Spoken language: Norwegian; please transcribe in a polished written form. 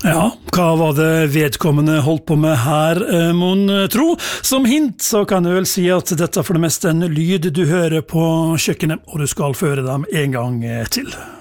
Ja, hva var det vedkommende holdt på med her, mon tro? Som hint så kan du vel si at dette for det meste en lyd du hører på kjøkkenet, og du skal føre dem en gang til.